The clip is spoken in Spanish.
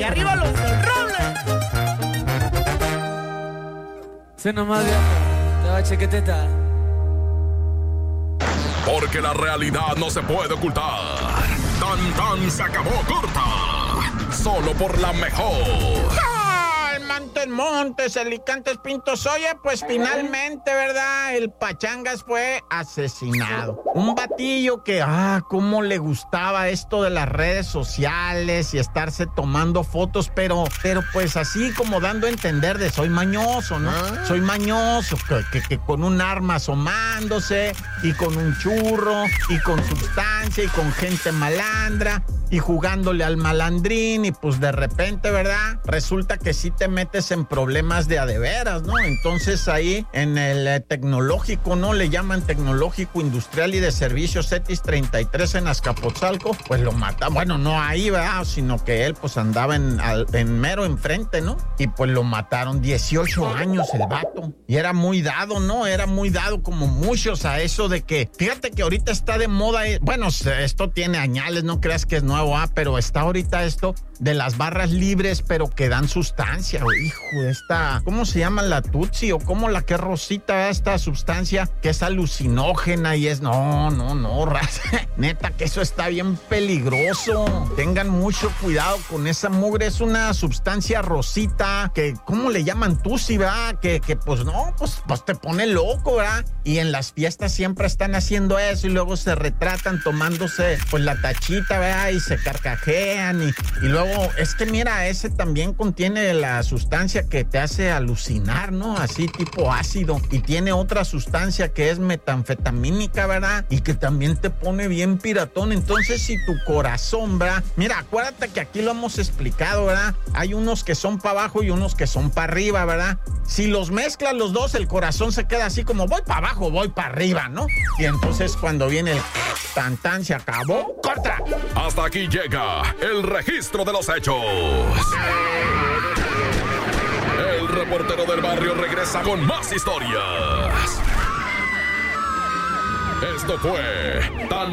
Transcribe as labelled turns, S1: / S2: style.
S1: arriba los del Roble.
S2: Se nomás, viejo. Te va chequeteta.
S3: Porque la realidad no se puede ocultar. Tan tan se acabó corta. Solo por la mejor.
S4: Montes, Alicantes, Pintos. Oye, pues finalmente, ¿verdad? El Pachangas fue asesinado. Un batillo que, cómo le gustaba esto de las redes sociales y estarse tomando fotos, pero pues así como dando a entender de soy mañoso, ¿no? Soy mañoso, que con un arma asomándose y con un churro y con sustancia y con gente malandra y jugándole al malandrín y pues de repente, ¿verdad? Resulta que sí te metes en problemas de a de veras, ¿no? Entonces ahí en el tecnológico, ¿no? Le llaman Tecnológico Industrial y de Servicios ETIS 33 en Azcapotzalco, pues lo mataron. Bueno, no ahí, ¿verdad? Sino que él pues andaba en mero enfrente, ¿no? Y pues lo mataron. 18 años el vato. Y era muy dado, ¿no? Era muy dado como muchos a eso de que, fíjate que ahorita está de moda, bueno, esto tiene añales, no creas que es nuevo, pero está ahorita esto de las barras libres, pero que dan sustancia, hijo de esta, ¿cómo se llama? La Tutsi, o cómo la que es rosita, esta sustancia que es alucinógena y es, no, raza, neta que eso está bien peligroso, tengan mucho cuidado con esa mugre, es una sustancia rosita, que, ¿cómo le llaman? Tutsi, ¿verdad? Que pues no, pues te pone loco, ¿verdad? Y en las fiestas siempre están haciendo eso y luego se retratan tomándose, pues la tachita, ¿verdad? Y se carcajean y luego, es que mira, ese también contiene la sustancia que te hace alucinar, ¿no? Así tipo ácido. Y tiene otra sustancia que es metanfetamínica, ¿verdad? Y que también te pone bien piratón. Entonces, si tu corazón, ¿verdad? Mira, acuérdate que aquí lo hemos explicado, ¿verdad? Hay unos que son para abajo y unos que son para arriba, ¿verdad? Si los mezclas los dos, el corazón se queda así como voy para abajo, voy para arriba, ¿no? Y entonces cuando viene el tan se acabó, ¡corta!
S3: Hasta aquí llega el registro de los hechos. El reportero del barrio regresa con más historias. Esto fue Tan